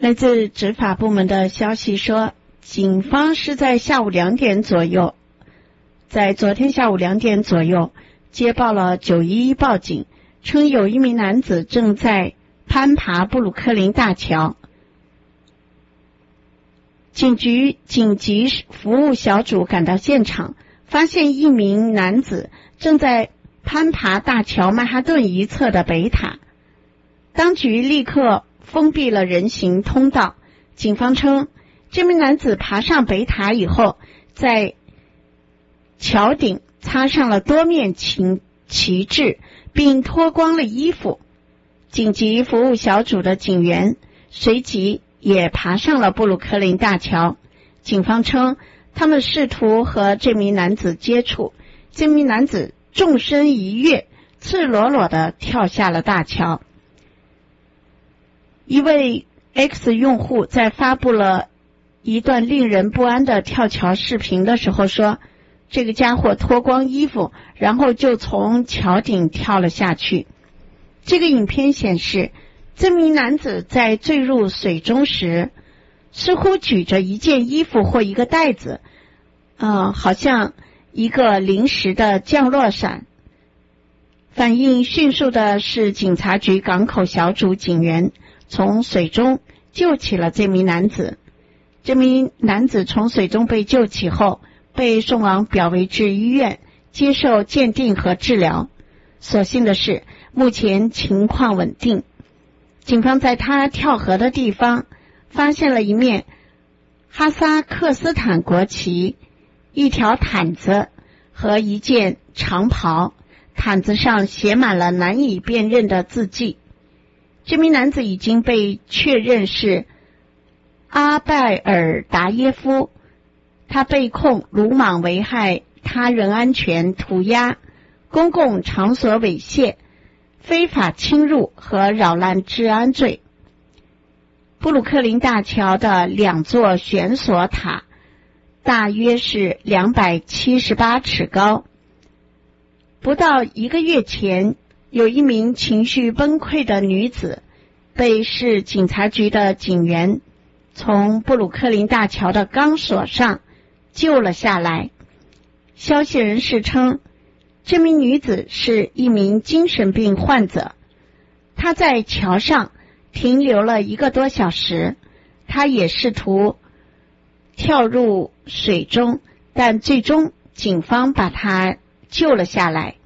来自执法部门的消息说，警方是在下午2点左右，在昨天下午2点左右接报了911报警，称有一名男子正在攀爬布鲁克林大桥。警局紧急服务小组赶到现场，发现一名男子正在攀爬大桥曼哈顿一侧的北塔，当局立刻封闭了人行通道。警方称，这名男子爬上北塔以后，在桥顶插上了多面旗帜，并脱光了衣服。紧急服务小组的警员随即也爬上了布鲁克林大桥。警方称，他们试图和这名男子接触，这名男子纵身一跃，赤裸裸地跳下了大桥。一位 X 用户在发布了一段令人不安的跳桥视频的时候说，这个家伙脱光衣服，然后就从桥顶跳了下去。这个影片显示，这名男子在坠入水中时，似乎举着一件衣服或一个袋子，好像一个临时的降落伞。反应迅速的是警察局港口小组警员从水中救起了这名男子。这名男子从水中被救起后，被送往表维治医院接受鉴定和治疗。所幸的是，目前情况稳定。警方在他跳河的地方发现了一面哈萨克斯坦国旗、一条毯子和一件长袍，毯子上写满了难以辨认的字迹。这名男子已经被确认是阿拜尔达耶夫，他被控鲁莽危害他人安全、涂鸦、公共场所猥亵、非法侵入和扰乱治安罪。布鲁克林大桥的2座悬索塔大约是278尺高。不到1个月前，有一名情绪崩溃的女子被市警察局的警员从布鲁克林大桥的钢索上救了下来。消息人士称，这名女子是一名精神病患者，她在桥上停留了1个多小时，她也试图跳入水中，但最终警方把她救了下来。